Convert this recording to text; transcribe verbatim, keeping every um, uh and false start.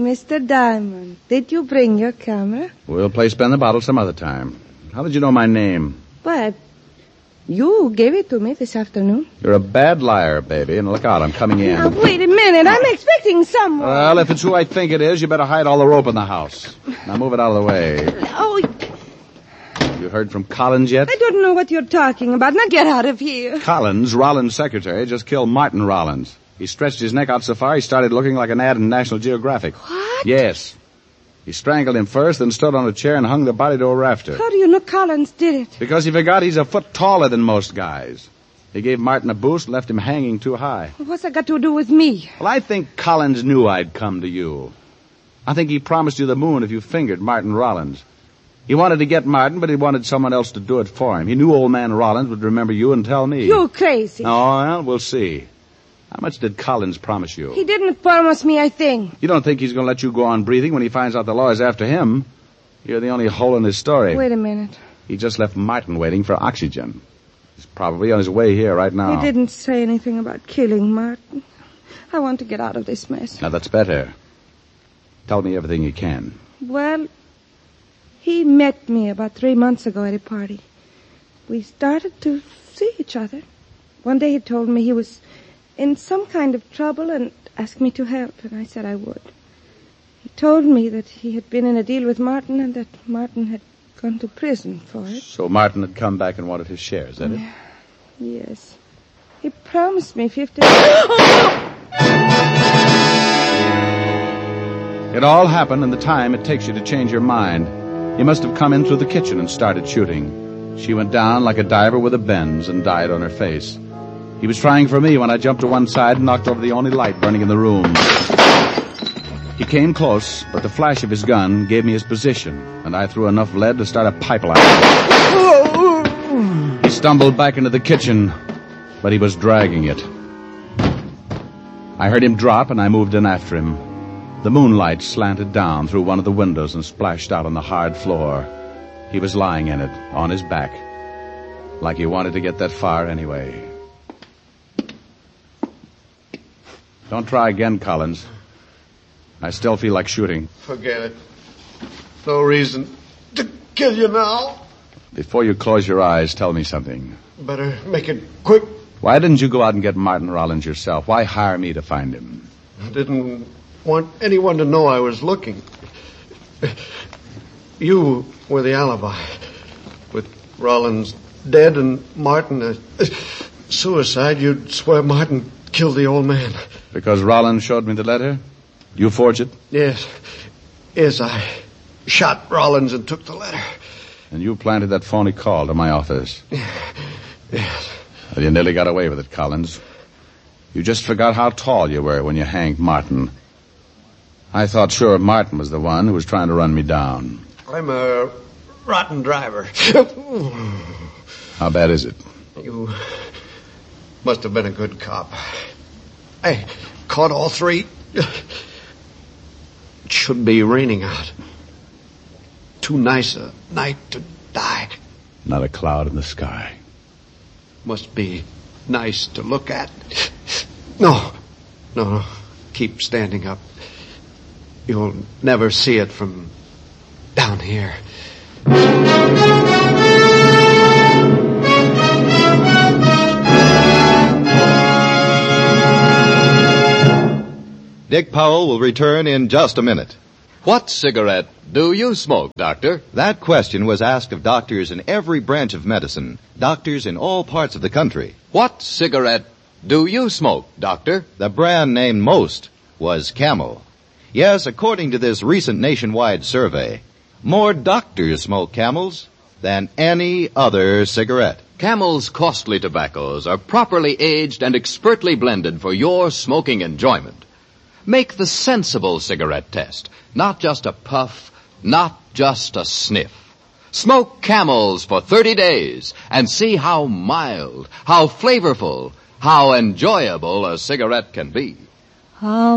Mister Diamond, did you bring your camera? We'll play spin the bottle some other time. How did you know my name? What? You gave it to me this afternoon. You're a bad liar, baby, and look out, I'm coming in. Now, wait a minute. I'm expecting someone. Well, if it's who I think it is, you better hide all the rope in the house. Now move it out of the way. Oh, You heard from Collins yet? I don't know what you're talking about. Now get out of here. Collins, Rollins' secretary, just killed Martin Rollins. He stretched his neck out so far he started looking like an ad in National Geographic. What? Yes. He strangled him first, then stood on a chair and hung the body to a rafter. How do you know Collins did it? Because he forgot he's a foot taller than most guys. He gave Martin a boost and left him hanging too high. What's that got to do with me? Well, I think Collins knew I'd come to you. I think he promised you the moon if you fingered Martin Rollins. He wanted to get Martin, but he wanted someone else to do it for him. He knew old man Rollins would remember you and tell me. You're crazy. Oh, well, we'll see. How much did Collins promise you? He didn't promise me a thing. You don't think he's going to let you go on breathing when he finds out the law is after him? You're the only hole in his story. Wait a minute. He just left Martin waiting for oxygen. He's probably on his way here right now. He didn't say anything about killing Martin. I want to get out of this mess. Now, that's better. Tell me everything you can. Well, he met me about three months ago at a party. We started to see each other. One day he told me he was in some kind of trouble and asked me to help, and I said I would. He told me that he had been in a deal with Martin and that Martin had gone to prison for it. So Martin had come back and wanted his share, is that it? Yes. He promised me fifty... It all happened in the time it takes you to change your mind. He must have come in through the kitchen and started shooting. She went down like a diver with a bends and died on her face. He was trying for me when I jumped to one side and knocked over the only light burning in the room. He came close, but the flash of his gun gave me his position, and I threw enough lead to start a pipeline. He stumbled back into the kitchen, but he was dragging it. I heard him drop, and I moved in after him. The moonlight slanted down through one of the windows and splashed out on the hard floor. He was lying in it, on his back, like he wanted to get that far anyway. Don't try again, Collins. I still feel like shooting. Forget it. No reason to kill you now. Before you close your eyes, tell me something. Better make it quick. Why didn't you go out and get Martin Rollins yourself? Why hire me to find him? I didn't want anyone to know I was looking. You were the alibi. With Rollins dead and Martin a suicide, you'd swear Martin killed the old man. Because Rollins showed me the letter? You forged it? Yes. Yes, I shot Rollins and took the letter. And you planted that phony call to my office? Yes. Well, you nearly got away with it, Collins. You just forgot how tall you were when you hanged Martin. I thought sure Martin was the one who was trying to run me down. I'm a rotten driver. How bad is it? You must have been a good cop. I caught all three. It should be raining out. Too nice a night to die. Not a cloud in the sky. Must be nice to look at. No, no, no. Keep standing up. You'll never see it from down here. Dick Powell will return in just a minute. What cigarette do you smoke, Doctor? That question was asked of doctors in every branch of medicine, doctors in all parts of the country. What cigarette do you smoke, Doctor? The brand named most was Camel. Yes, according to this recent nationwide survey, more doctors smoke Camels than any other cigarette. Camel's costly tobaccos are properly aged and expertly blended for your smoking enjoyment. Make the sensible cigarette test, not just a puff, not just a sniff. Smoke Camels for thirty days and see how mild, how flavorful, how enjoyable a cigarette can be. How